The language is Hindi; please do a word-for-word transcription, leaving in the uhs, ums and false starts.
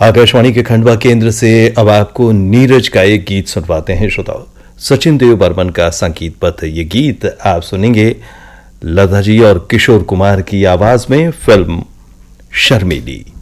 आकाशवाणी के खंडवा केंद्र से अब आपको नीरज का एक गीत सुनवाते हैं श्रोताओं। सचिन देव बर्मन का संगीतबद्ध ये गीत आप सुनेंगे लता जी और किशोर कुमार की आवाज में, फिल्म शर्मीली।